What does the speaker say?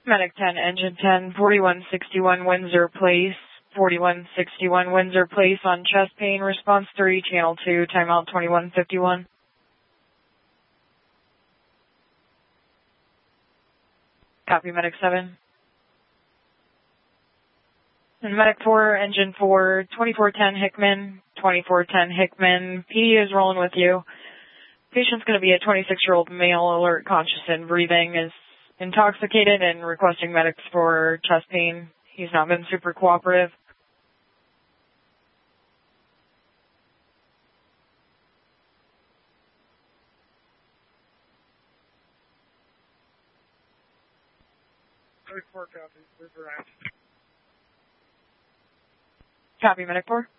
Medic 10, Engine 10, 4161 Windsor Place, 4161 Windsor Place on chest pain, response 3, channel 2, timeout 2151. Copy, Medic 7. And Medic 4, Engine 4, 2410 Hickman, 2410 Hickman, PD is rolling with you. Patient's going to be a 26-year-old male, alert, conscious, and breathing, is intoxicated and requesting medics for chest pain. He's not been super cooperative. Medic 4 copy. We've arrived. Copy, Medic 4.